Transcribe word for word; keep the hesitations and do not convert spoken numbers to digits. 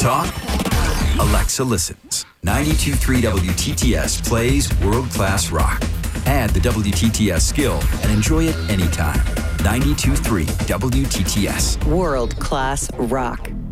talk? Alexa listens. ninety-two point three W T T S plays world-class rock. Add the W T T S skill and enjoy it anytime. ninety-two point three W T T S. World-class rock.